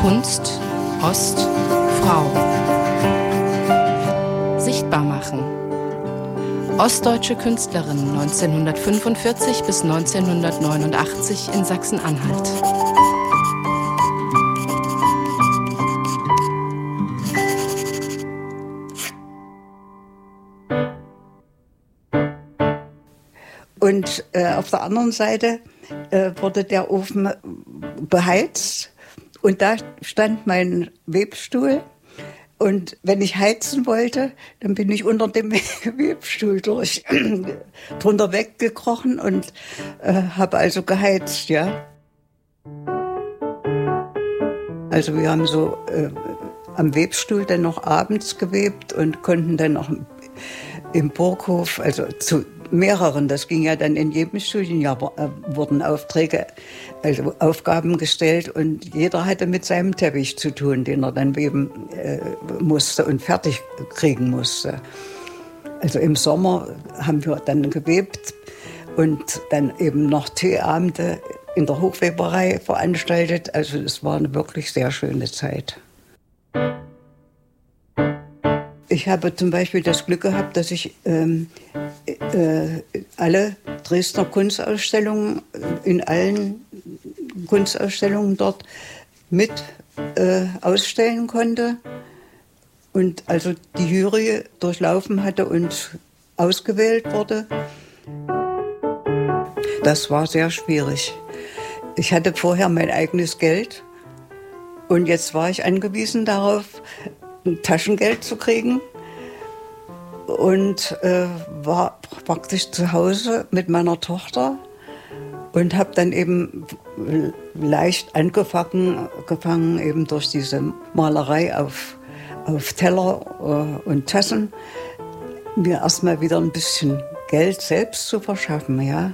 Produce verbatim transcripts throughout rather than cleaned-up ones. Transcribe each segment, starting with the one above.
Kunst, Ost, Frau. Sichtbar machen. Ostdeutsche Künstlerin neunzehnhundertfünfundvierzig bis neunzehnhundertneunundachtzig in Sachsen-Anhalt. Und äh, auf der anderen Seite äh, wurde der Ofen beheizt und da stand mein Webstuhl. Und wenn ich heizen wollte, dann bin ich unter dem Webstuhl durch, drunter weggekrochen und äh, habe also geheizt, ja. Also wir haben so äh, am Webstuhl dann noch abends gewebt und konnten dann noch im Burghof, also zu mehreren, das ging ja dann in jedem Studienjahr, äh, wurden Aufträge, also Aufgaben gestellt und jeder hatte mit seinem Teppich zu tun, den er dann weben äh, musste und fertig kriegen musste. Also im Sommer haben wir dann gewebt und dann eben noch Teeabende in der Hochweberei veranstaltet. Also es war eine wirklich sehr schöne Zeit. Ich habe zum Beispiel das Glück gehabt, dass ich ähm, äh, alle Dresdner Kunstausstellungen, in allen Kunstausstellungen dort mit äh, ausstellen konnte und also die Jury durchlaufen hatte und ausgewählt wurde. Das war sehr schwierig. Ich hatte vorher mein eigenes Geld und jetzt war ich angewiesen darauf, Taschengeld zu kriegen und äh, war praktisch zu Hause mit meiner Tochter und habe dann eben leicht angefangen, gefangen, eben durch diese Malerei auf, auf Teller äh, und Tassen, mir erstmal wieder ein bisschen Geld selbst zu verschaffen, ja.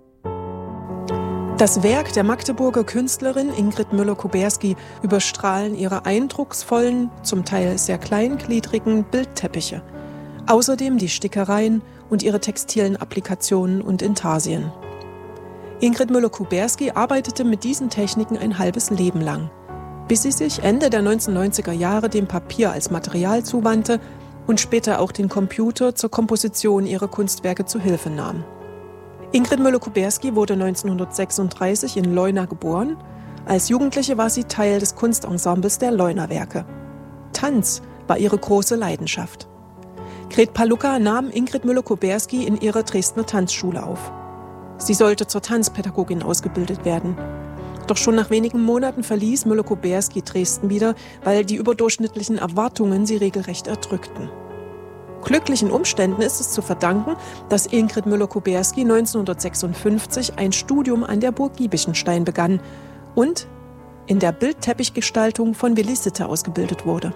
Das Werk der Magdeburger Künstlerin Ingrid Müller-Kuberski überstrahlen ihre eindrucksvollen, zum Teil sehr kleingliedrigen Bildteppiche. Außerdem die Stickereien und ihre textilen Applikationen und Intarsien. Ingrid Müller-Kuberski arbeitete mit diesen Techniken ein halbes Leben lang, bis sie sich Ende der neunzehnhundertneunziger Jahre dem Papier als Material zuwandte und später auch den Computer zur Komposition ihrer Kunstwerke zu Hilfe nahm. Ingrid Müller-Kuberski wurde neunzehnhundertsechsunddreißig in Leuna geboren. Als Jugendliche war sie Teil des Kunstensembles der Leuna-Werke. Tanz war ihre große Leidenschaft. Gret Palucka nahm Ingrid Müller-Kuberski in ihre Dresdner Tanzschule auf. Sie sollte zur Tanzpädagogin ausgebildet werden. Doch schon nach wenigen Monaten verließ Müller-Kuberski Dresden wieder, weil die überdurchschnittlichen Erwartungen sie regelrecht erdrückten. Glücklichen Umständen ist es zu verdanken, dass Ingrid Müller-Kuberski neunzehnhundertsechsundfünfzig ein Studium an der Burg Giebichenstein begann und in der Bildteppichgestaltung von Willi Sitte ausgebildet wurde.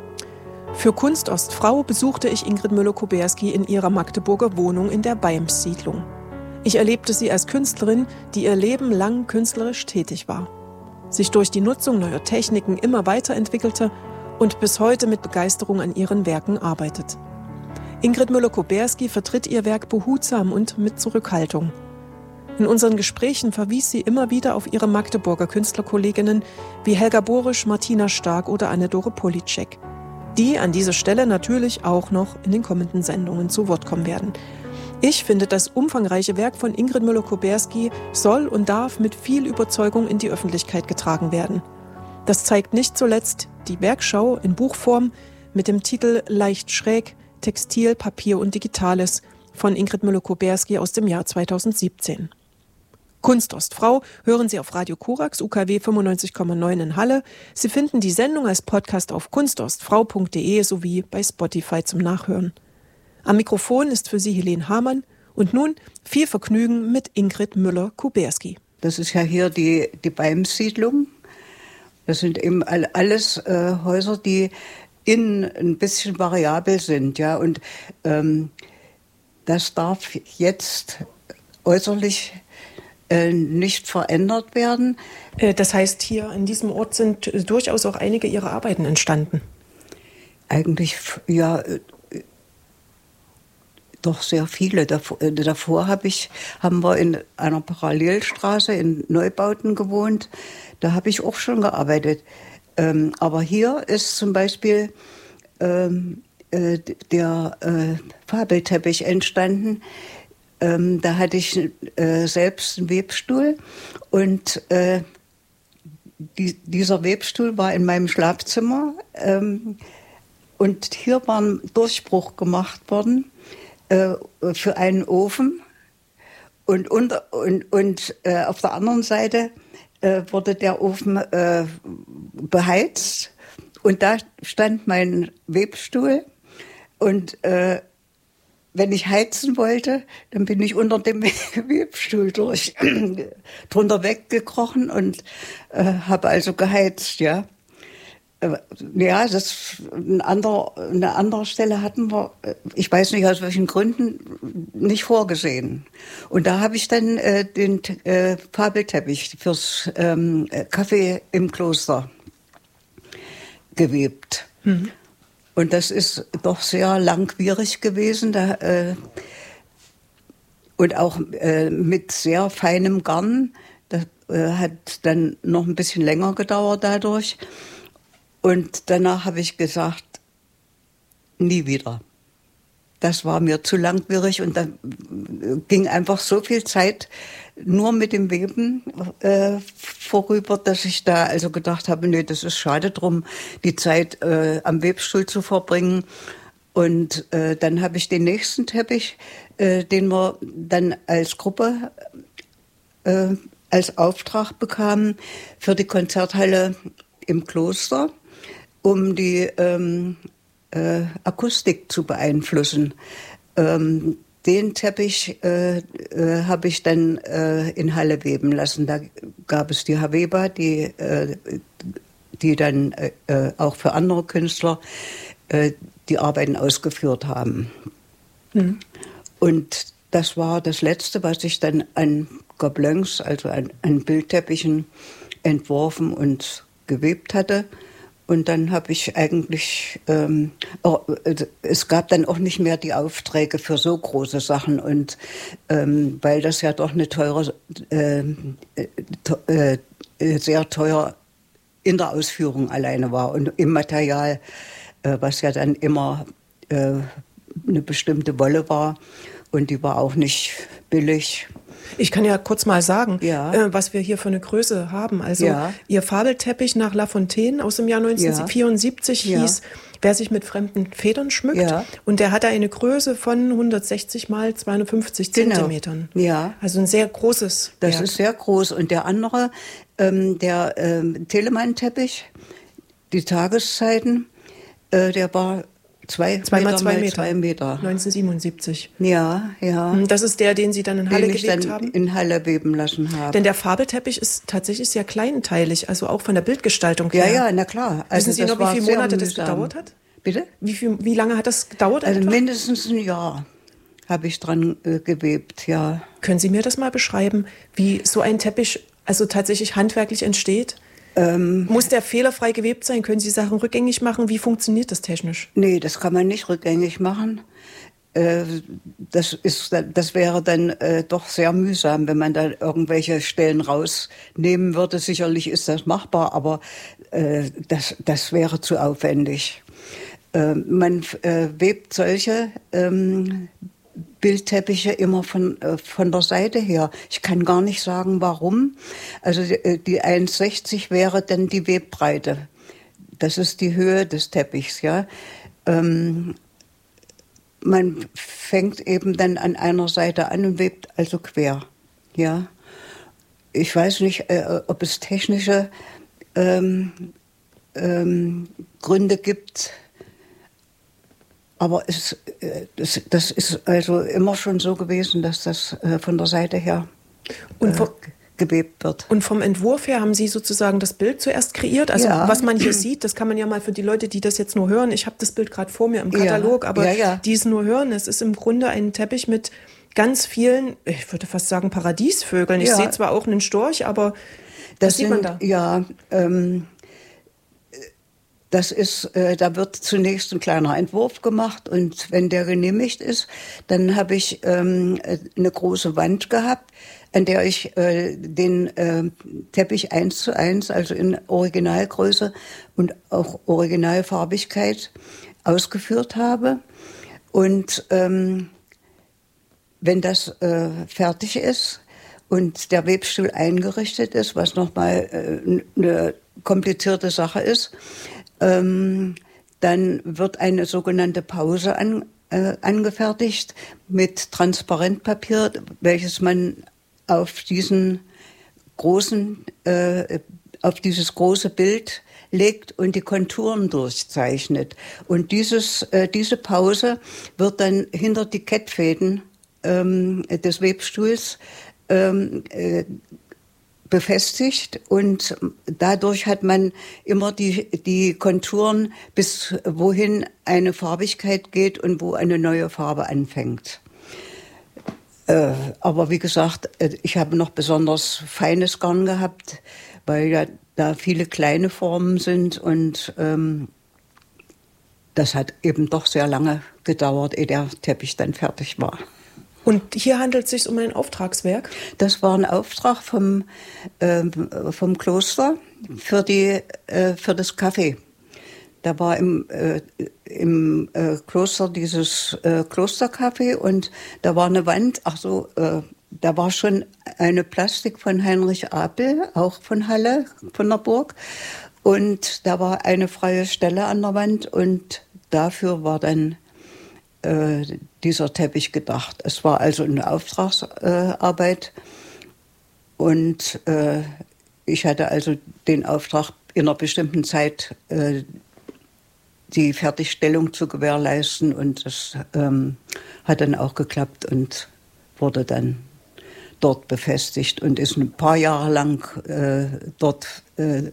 Für Kunst Ostfrau besuchte ich Ingrid Müller-Kuberski in ihrer Magdeburger Wohnung in der Beims-Siedlung. Ich erlebte sie als Künstlerin, die ihr Leben lang künstlerisch tätig war, sich durch die Nutzung neuer Techniken immer weiterentwickelte und bis heute mit Begeisterung an ihren Werken arbeitet. Ingrid Müller-Kuberski vertritt ihr Werk behutsam und mit Zurückhaltung. In unseren Gesprächen verwies sie immer wieder auf ihre Magdeburger Künstlerkolleginnen wie Helga Borisch, Martina Stark oder Anne-Dore Politschek, die an dieser Stelle natürlich auch noch in den kommenden Sendungen zu Wort kommen werden. Ich finde, das umfangreiche Werk von Ingrid Müller-Kuberski soll und darf mit viel Überzeugung in die Öffentlichkeit getragen werden. Das zeigt nicht zuletzt die Werkschau in Buchform mit dem Titel Leicht schräg, Textil, Papier und Digitales von Ingrid Müller-Kuberski aus dem Jahr zweitausendsiebzehn. Kunst Ostfrau hören Sie auf Radio Korax U K W fünfundneunzig Komma neun in Halle. Sie finden die Sendung als Podcast auf kunstostfrau punkt de sowie bei Spotify zum Nachhören. Am Mikrofon ist für Sie Helene Hamann und nun viel Vergnügen mit Ingrid Müller-Kuberski. Das ist ja hier die, die Beims-Siedlung. Das sind eben alles äh, Häuser, die innen ein bisschen variabel sind, ja, und ähm, das darf jetzt äußerlich äh, nicht verändert werden. Äh, das heißt, hier an diesem Ort sind durchaus auch einige Ihrer Arbeiten entstanden. Eigentlich, ja, äh, doch sehr viele. Davor, äh, davor hab ich, haben wir in einer Parallelstraße in Neubauten gewohnt. Da habe ich auch schon gearbeitet. Ähm, aber hier ist zum Beispiel ähm, äh, der äh, Fabelteppich entstanden. Ähm, da hatte ich äh, selbst einen Webstuhl und äh, die, dieser Webstuhl war in meinem Schlafzimmer ähm, und hier war ein Durchbruch gemacht worden äh, für einen Ofen und, unter, und, und äh, auf der anderen Seite äh, wurde der Ofen äh, beheizt und da stand mein Webstuhl und äh, wenn ich heizen wollte, dann bin ich unter dem Webstuhl durch, drunter weggekrochen und äh, habe also geheizt, ja. Äh, ja, das ein anderer, eine andere Stelle hatten wir, ich weiß nicht aus welchen Gründen, nicht vorgesehen. Und da habe ich dann äh, den äh, Fabelteppich fürs ähm, Café im Kloster gewebt. Mhm. Und das ist doch sehr langwierig gewesen. Da, äh, und auch äh, mit sehr feinem Garn. Das äh, hat dann noch ein bisschen länger gedauert dadurch. Und danach habe ich gesagt, nie wieder. Das war mir zu langwierig und da ging einfach so viel Zeit nur mit dem Weben äh, vorüber, dass ich da also gedacht habe, nee, das ist schade drum, die Zeit äh, am Webstuhl zu verbringen. Und äh, dann habe ich den nächsten Teppich, äh, den wir dann als Gruppe äh, als Auftrag bekamen für die Konzerthalle im Kloster, um die ähm, äh, Akustik zu beeinflussen. Ähm, Den Teppich äh, äh, habe ich dann äh, in Halle weben lassen. Da gab es die Haveba, die, äh, die dann äh, auch für andere Künstler äh, die Arbeiten ausgeführt haben. Mhm. Und das war das Letzte, was ich dann an Gobelins, also an, an Bildteppichen, entworfen und gewebt hatte. Und dann habe ich eigentlich, ähm, oh, es gab dann auch nicht mehr die Aufträge für so große Sachen. Und ähm, weil das ja doch eine teure, äh, äh, sehr teuer in der Ausführung alleine war und im Material, äh, was ja dann immer äh, eine bestimmte Wolle war. Und die war auch nicht billig. Ich kann ja kurz mal sagen, ja. äh, was wir hier für eine Größe haben. Also ja. Ihr Fabelteppich nach La Fontaine aus dem Jahr neunzehnhundertvierundsiebzig ja. hieß, wer sich mit fremden Federn schmückt. Ja. Und der hatte eine Größe von hundertsechzig mal zweihundertfünfzig genau. Zentimetern. Ja. Also ein sehr großes Das Werk. ist sehr groß. Und der andere, ähm, der ähm, Telemann-Teppich, die Tageszeiten, äh, der war Zwei, zwei Meter mal zwei mal Meter. zwei Meter. neunzehnhundertsiebenundsiebzig. Ja, ja. Das ist der, den Sie dann in Halle den ich gewebt dann haben? in Halle weben lassen habe. Denn der Fabelteppich ist tatsächlich sehr kleinteilig, also auch von der Bildgestaltung her. Ja, ja, na klar. Also Wissen Sie noch, wie viele Monate das gedauert hat? Bitte? Wie, viel, wie lange hat das gedauert? Also etwa? mindestens ein Jahr habe ich dran äh, gewebt, ja. Können Sie mir das mal beschreiben, wie so ein Teppich also tatsächlich handwerklich entsteht? Ähm, Muss der fehlerfrei gewebt sein? Können Sie Sachen rückgängig machen? Wie funktioniert das technisch? Nee, das kann man nicht rückgängig machen. Äh, das, ist, das wäre dann äh, doch sehr mühsam, wenn man da irgendwelche Stellen rausnehmen würde. Sicherlich ist das machbar, aber äh, das, das wäre zu aufwendig. Äh, man äh, webt solche ähm, Bildteppiche immer von, äh, von der Seite her. Ich kann gar nicht sagen, warum. Also die, die eins Komma sechzig wäre dann die Webbreite. Das ist die Höhe des Teppichs, ja. Ähm, man fängt eben dann an einer Seite an und webt also quer, ja. Ich weiß nicht, äh, ob es technische ähm, ähm, Gründe gibt. Aber es, das, das ist also immer schon so gewesen, dass das von der Seite her und vom, äh, gewebt wird. Und vom Entwurf her haben Sie sozusagen das Bild zuerst kreiert? Also ja. Was man hier sieht, das kann man ja mal für die Leute, die das jetzt nur hören. Ich habe das Bild gerade vor mir im Katalog, ja. aber ja, ja. die es nur hören, es ist im Grunde ein Teppich mit ganz vielen, ich würde fast sagen Paradiesvögeln. Ich ja. sehe zwar auch einen Storch, aber das was sieht sind, man da? Ja, ähm, Das ist, äh, da wird zunächst ein kleiner Entwurf gemacht und wenn der genehmigt ist, dann habe ich ähm, eine große Wand gehabt, an der ich äh, den äh, Teppich eins zu eins, also in Originalgröße und auch Originalfarbigkeit ausgeführt habe. Und ähm, wenn das äh, fertig ist und der Webstuhl eingerichtet ist, was nochmal äh, eine komplizierte Sache ist, ähm, dann wird eine sogenannte Pause an, äh, angefertigt mit Transparentpapier, welches man auf diesen großen, äh, auf dieses große Bild legt und die Konturen durchzeichnet. Und dieses, äh, diese Pause wird dann hinter die Kettfäden ähm, des Webstuhls ähm, äh, befestigt und dadurch hat man immer die, die Konturen, bis wohin eine Farbigkeit geht und wo eine neue Farbe anfängt. Äh, aber wie gesagt, ich habe noch besonders feines Garn gehabt, weil ja da viele kleine Formen sind und ähm, das hat eben doch sehr lange gedauert, ehe der Teppich dann fertig war. Und hier handelt es sich um ein Auftragswerk? Das war ein Auftrag vom, äh, vom Kloster für, die, äh, für das Café. Da war im, äh, im äh, Kloster dieses äh, Klostercafé und da war eine Wand, ach so, äh, da war schon eine Plastik von Heinrich Apel, auch von Halle, von der Burg. Und da war eine freie Stelle an der Wand und dafür war dann äh, dieser Teppich gedacht. Es war also eine Auftragsarbeit äh, und äh, ich hatte also den Auftrag, in einer bestimmten Zeit äh, die Fertigstellung zu gewährleisten und das ähm, hat dann auch geklappt und wurde dann dort befestigt und ist ein paar Jahre lang äh, dort äh,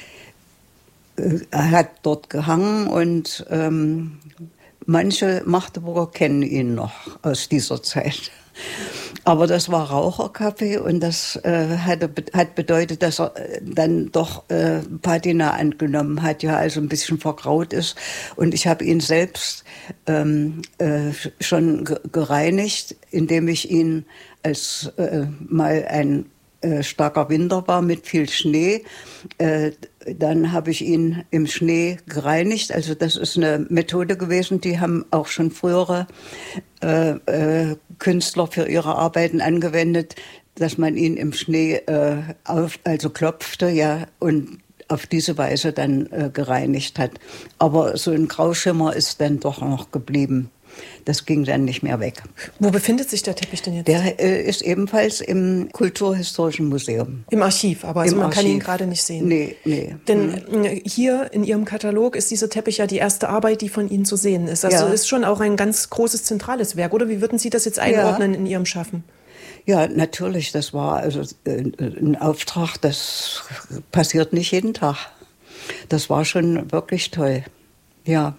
äh, hat dort gehangen und ähm, manche Magdeburger kennen ihn noch aus dieser Zeit. Aber das war Raucherkaffee und das äh, hatte, hat bedeutet, dass er dann doch äh, Patina angenommen hat, ja, also ein bisschen vergraut ist. Und ich habe ihn selbst ähm, äh, schon ge- gereinigt, indem ich ihn, als äh, mal ein äh, starker Winter war mit viel Schnee, äh, dann habe ich ihn im Schnee gereinigt. Also das ist eine Methode gewesen, die haben auch schon frühere äh, äh, Künstler für ihre Arbeiten angewendet, dass man ihn im Schnee äh, auf, also klopfte, ja, und auf diese Weise dann äh, gereinigt hat. Aber so ein Grauschimmer ist dann doch noch geblieben. Das ging dann nicht mehr weg. Wo befindet sich der Teppich denn jetzt? Der äh, ist ebenfalls im Kulturhistorischen Museum. Im Archiv, aber also Im man Archiv. kann ihn gerade nicht sehen. Nee, nee. Denn hm. hier in Ihrem Katalog ist dieser Teppich ja die erste Arbeit, die von Ihnen zu sehen ist. Also ja. ist schon auch ein ganz großes zentrales Werk, oder? Wie würden Sie das jetzt einordnen ja. in Ihrem Schaffen? Ja, natürlich, das war also äh, ein Auftrag, das passiert nicht jeden Tag. Das war schon wirklich toll, ja.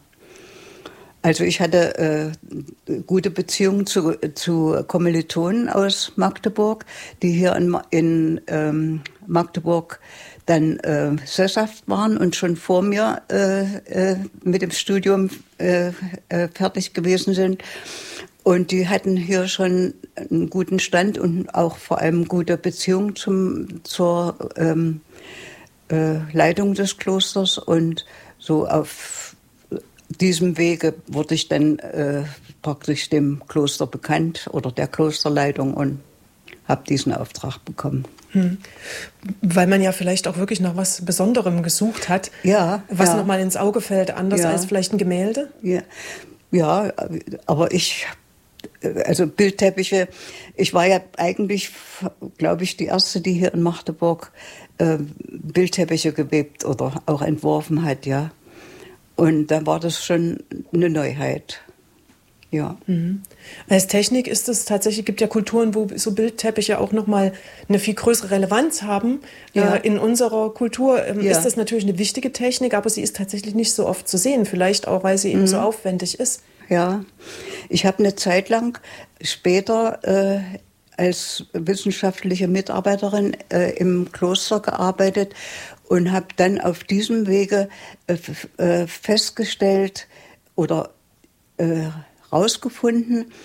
Also ich hatte äh, gute Beziehungen zu, zu Kommilitonen aus Magdeburg, die hier in, in ähm, Magdeburg dann äh, sesshaft waren und schon vor mir äh, äh, mit dem Studium äh, äh, fertig gewesen sind. Und die hatten hier schon einen guten Stand und auch vor allem gute Beziehungen zum, zur ähm, äh, Leitung des Klosters. Und so auf diesem Wege wurde ich dann äh, praktisch dem Kloster bekannt oder der Klosterleitung und habe diesen Auftrag bekommen. Hm. Weil man ja vielleicht auch wirklich nach was Besonderem gesucht hat, ja, was ja. nochmal ins Auge fällt, anders ja. als vielleicht ein Gemälde? Ja, ja, aber ich, also Bildteppiche, ich war ja eigentlich, glaube ich, die erste, die hier in Magdeburg äh, Bildteppiche gewebt oder auch entworfen hat, ja. Und dann war das schon eine Neuheit, ja. Mhm. Als Technik ist es tatsächlich, gibt ja Kulturen, wo so Bildteppiche auch nochmal eine viel größere Relevanz haben. Ja. Äh, in unserer Kultur ähm, ja. ist das natürlich eine wichtige Technik, aber sie ist tatsächlich nicht so oft zu sehen. Vielleicht auch, weil sie eben mhm. so aufwendig ist. Ja, ich habe eine Zeit lang später äh, als wissenschaftliche Mitarbeiterin äh, im Kloster gearbeitet und habe dann auf diesem Wege äh, f- äh, festgestellt oder äh, rausgefunden,